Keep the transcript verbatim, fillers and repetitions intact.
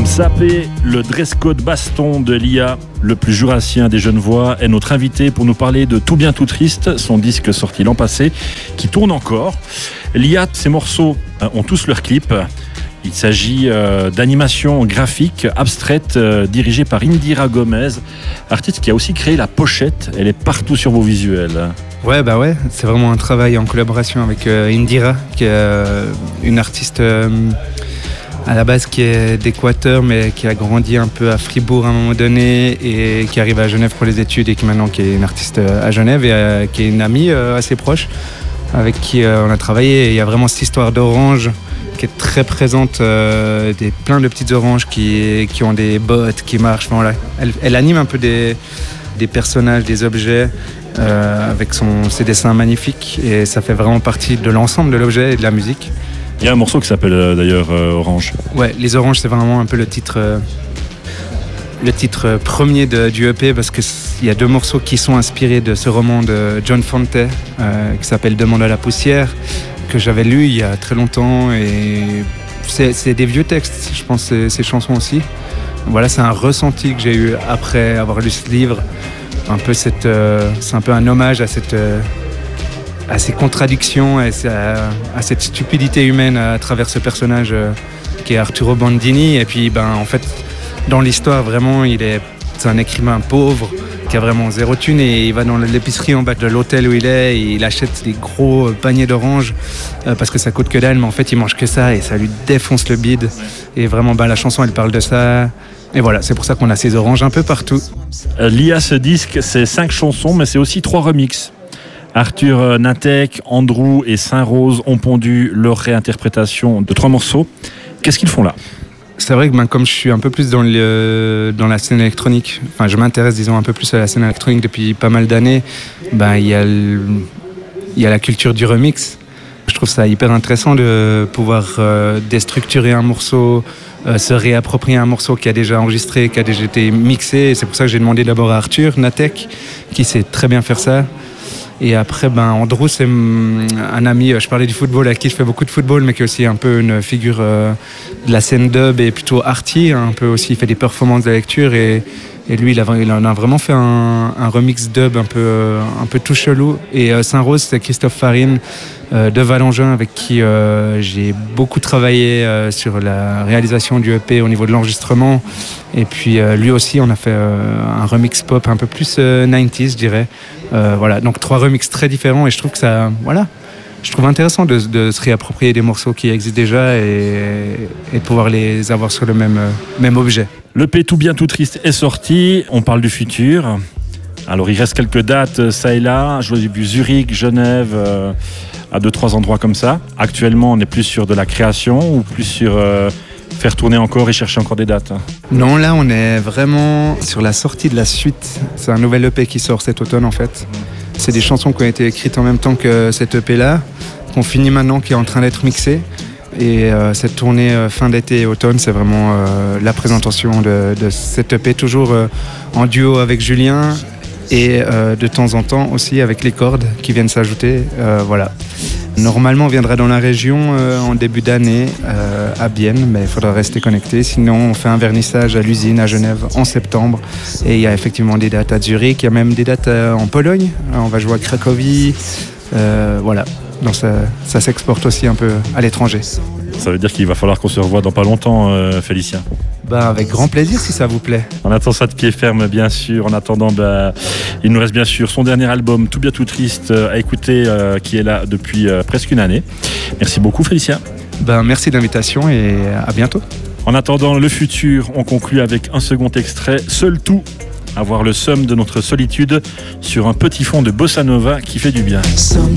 Sapé, le dress code baston de l'I A, le plus jurassien des jeunes voix, est notre invité pour nous parler de Tout bien tout triste, son disque sorti l'an passé, qui tourne encore. L'I A, ses morceaux ont tous leurs clips. Il s'agit euh, d'animations graphiques abstraites euh, dirigées par Indira Gomez, artiste qui a aussi créé la pochette. Elle est partout sur vos visuels. Ouais, bah ouais, c'est vraiment un travail en collaboration avec euh, Indira, qui est euh, une artiste euh, à la base qui est d'Équateur, mais qui a grandi un peu à Fribourg à un moment donné et qui arrive à Genève pour les études et qui maintenant qui est une artiste à Genève et euh, qui est une amie euh, assez proche avec qui euh, on a travaillé. Et il y a vraiment cette histoire d'orange qui est très présente, euh, des, plein de petites oranges qui, qui ont des bottes, qui marchent. Voilà. Elle, elle anime un peu des, des personnages, des objets euh, avec son, ses dessins magnifiques et ça fait vraiment partie de l'ensemble de l'objet et de la musique. Il y a un morceau qui s'appelle euh, d'ailleurs euh, Orange. Ouais, les oranges, c'est vraiment un peu le titre, euh, le titre premier de, du E P parce qu'il y a deux morceaux qui sont inspirés de ce roman de John Fante euh, qui s'appelle Demande à la poussière, que j'avais lu il y a très longtemps et c'est, c'est des vieux textes, je pense, ces, ces chansons aussi. Voilà, c'est un ressenti que j'ai eu après avoir lu ce livre. Un peu cette, euh, c'est un peu un hommage à cette... Euh, à ces contradictions, à, à cette stupidité humaine à travers ce personnage euh, qui est Arturo Bandini. Et puis, ben, en fait, dans l'histoire, vraiment, il est, c'est un écrivain pauvre qui a vraiment zéro thune et il va dans l'épicerie en bas de l'hôtel où il est et il achète des gros paniers d'oranges euh, parce que ça coûte que dalle, mais en fait, il mange que ça et ça lui défonce le bide. Et vraiment, ben, la chanson, elle parle de ça. Et voilà, c'est pour ça qu'on a ces oranges un peu partout. Euh, L'I A, ce disque, c'est cinq chansons, mais c'est aussi trois remixes. Arthur Natek, Andrew et Saint-Rose ont pondu leur réinterprétation de trois morceaux. Qu'est-ce qu'ils font là ? C'est vrai que ben, comme je suis un peu plus dans, le, dans la scène électronique, enfin je m'intéresse disons un peu plus à la scène électronique depuis pas mal d'années, ben, il y a le, il y a la culture du remix. Je trouve ça hyper intéressant de pouvoir euh, déstructurer un morceau, euh, se réapproprier un morceau qui a déjà enregistré, qui a déjà été mixé. Et c'est pour ça que j'ai demandé d'abord à Arthur Natek, qui sait très bien faire ça. Et après, ben, Andrew, c'est un ami, je parlais du football, avec qui je fais beaucoup de football, mais qui est aussi un peu une figure euh, de la scène dub et plutôt arty, un peu aussi, il fait des performances de lecture et, et lui, il, a, il en a vraiment fait un, un remix dub un peu, euh, un peu tout chelou. Et euh, Saint-Rose, c'est Christophe Farine euh, de Valangin, avec qui euh, j'ai beaucoup travaillé euh, sur la réalisation du E P au niveau de l'enregistrement. Et puis euh, lui aussi, on a fait euh, un remix pop un peu plus euh, quatre-vingt-dix, je dirais. Euh, voilà, donc trois remixes très différents et je trouve que ça, voilà, je trouve intéressant de, de se réapproprier des morceaux qui existent déjà et, et de pouvoir les avoir sur le même, euh, même objet. Le E P Tout bien tout triste est sorti, on parle du futur. Alors il reste quelques dates ça et là, je vois du Zurich, Genève, euh, à deux trois endroits comme ça. Actuellement on est plus sur de la création ou plus sur euh, faire tourner encore et chercher encore des dates? Non, là on est vraiment sur la sortie de la suite. C'est un nouvel E P qui sort cet automne en fait. C'est des chansons qui ont été écrites en même temps que cet E P là, qu'on finit maintenant, qui est en train d'être mixé. Et euh, cette tournée euh, fin d'été et automne, c'est vraiment euh, la présentation de, de cet E P, toujours euh, en duo avec Julien et euh, de temps en temps aussi avec les cordes qui viennent s'ajouter. Euh, voilà. Normalement, on viendra dans la région euh, en début d'année euh, à Bienne, mais il faudra rester connecté. Sinon, on fait un vernissage à l'usine à Genève en septembre. Et il y a effectivement des dates à Zurich, il y a même des dates euh, en Pologne. On va jouer à Cracovie. Euh, voilà. Donc ça, ça s'exporte aussi un peu à l'étranger. Ça veut dire qu'il va falloir qu'on se revoie dans pas longtemps, euh, Félicien. Bah, avec grand plaisir si ça vous plaît. On attend ça de pied ferme, bien sûr. En attendant, bah, il nous reste bien sûr son dernier album, Tout bien tout triste, à écouter, euh, qui est là depuis euh, presque une année. Merci beaucoup, Félicien. Bah, merci de l'invitation et à bientôt. En attendant le futur, on conclut avec un second extrait, Seul tout. Avoir le somme de notre solitude sur un petit fond de bossa nova qui fait du bien.